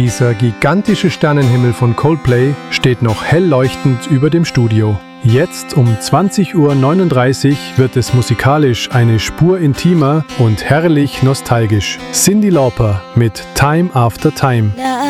Dieser gigantische Sternenhimmel von Coldplay steht noch hell leuchtend über dem Studio. Jetzt um 20:39 Uhr wird es musikalisch eine Spur intimer und herrlich nostalgisch. Cyndi Lauper mit Time After Time.